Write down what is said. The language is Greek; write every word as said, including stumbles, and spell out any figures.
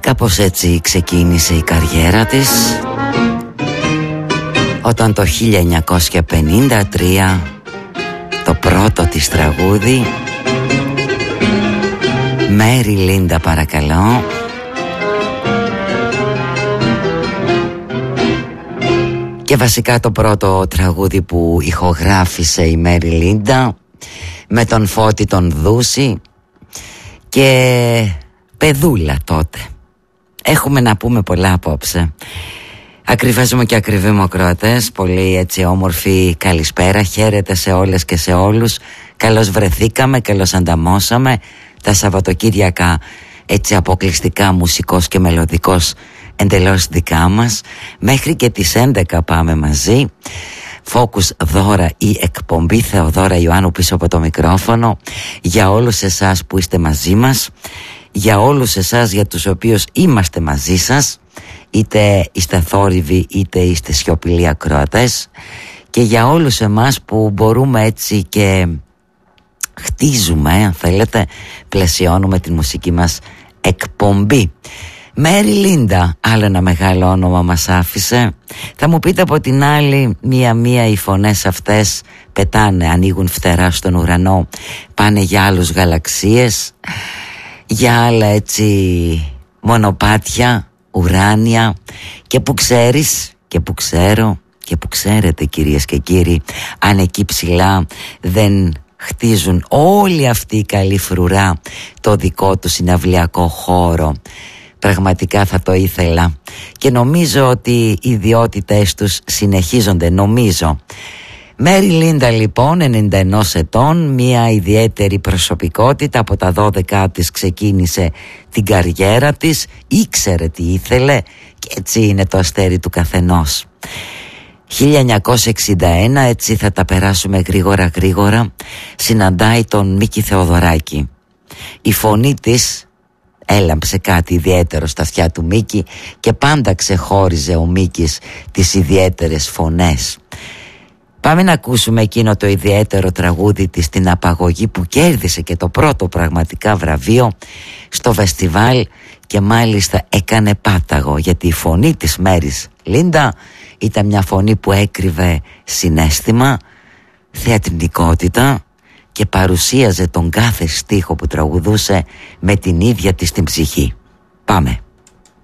Κάπως έτσι ξεκίνησε η καριέρα της, όταν το χίλια εννιακόσια πενήντα τρία το πρώτο της τραγούδι, Μέρι Λίντα παρακαλώ, και βασικά το πρώτο τραγούδι που ηχογράφησε η Μέρι Λίντα με τον Φώτη τον Δούση και παιδούλα τότε. Έχουμε να πούμε πολλά απόψε. Ακριβές μου και ακριβοί μου ακροατές, πολύ έτσι όμορφη καλησπέρα, χαίρετε σε όλες και σε όλους. Καλώς βρεθήκαμε, καλώς ανταμώσαμε τα Σαββατοκύριακα έτσι αποκλειστικά μουσικός και μελωδικός, εντελώς δικά μας. Μέχρι και τις έντεκα πάμε μαζί. Focus Δώρα, η εκπομπή Θεοδώρα Ιωάννου πίσω από το μικρόφωνο, για όλους εσάς που είστε μαζί μας, για όλους εσάς για τους οποίους είμαστε μαζί σας, είτε είστε θόρυβοι είτε είστε σιωπηλοί ακροατές, και για όλους εμάς που μπορούμε έτσι και χτίζουμε, αν θέλετε, πλαισιώνουμε τη μουσική μας εκπομπή. Μέρι Λίντα, άλλο ένα μεγάλο όνομα μας άφησε. Θα μου πείτε από την άλλη, μία-μία οι φωνές αυτές πετάνε, ανοίγουν φτερά στον ουρανό, πάνε για άλλους γαλαξίες, για άλλα έτσι μονοπάτια, ουράνια, και που ξέρεις και που ξέρω και που ξέρετε κυρίες και κύριοι, αν εκεί ψηλά δεν χτίζουν όλοι αυτοί οι καλοί φρουρά το δικό του συναυλιακό χώρο. Πραγματικά θα το ήθελα και νομίζω ότι οι ιδιότητες τους συνεχίζονται, νομίζω. Μέρι Λίντα λοιπόν, ενενήντα ενός ετών, μια ιδιαίτερη προσωπικότητα. Από τα δώδεκα της ξεκίνησε την καριέρα της, ήξερε τι ήθελε και έτσι είναι το αστέρι του καθενός. χίλια εννιακόσια εξήντα ένα, έτσι θα τα περάσουμε γρήγορα γρήγορα, συναντάει τον Μίκη Θεοδωράκη. Η φωνή της έλαμψε κάτι ιδιαίτερο στα αυτιά του Μίκη και πάντα ξεχώριζε ο Μίκης τις ιδιαίτερες φωνές. Πάμε να ακούσουμε εκείνο το ιδιαίτερο τραγούδι της, την Απαγωγή, που κέρδισε και το πρώτο πραγματικά βραβείο στο φεστιβάλ και μάλιστα έκανε πάταγο, γιατί η φωνή της Μέρις Λίντα ήταν μια φωνή που έκρυβε συναίσθημα, θεατρινικότητα και παρουσίαζε τον κάθε στίχο που τραγουδούσε με την ίδια της την ψυχή. Πάμε.